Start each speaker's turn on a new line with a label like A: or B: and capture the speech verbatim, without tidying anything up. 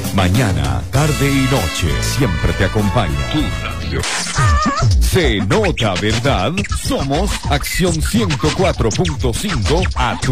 A: Mañana, tarde y noche, siempre te acompaña. Tu radio. Se nota, ¿verdad? Somos Acción ciento cuatro punto cinco a tu